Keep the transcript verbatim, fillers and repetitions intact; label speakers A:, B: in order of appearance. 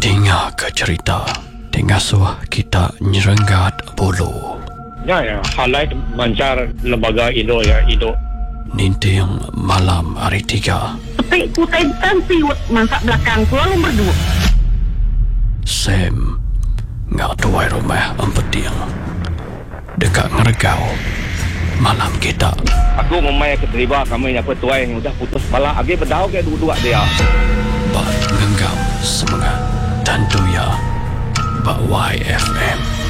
A: Dengar ke cerita Tengasuh kita nyerenggat bulu.
B: Ya, ya, halai mancar lembaga Indo ya, Indo.
A: Ninting malam hari tiga.
C: Tapi kutai tansiut masa belakang ku lalu berdua.
A: Sam ngak tuai rumah empeting. Dekat ngeregau malam kita.
B: Aku memang keterima kami yang petuai yang udah putus bala agi berdau ke dua-dua dia.
A: Bak ngenggam semangat tentu ya. Bak Y F M.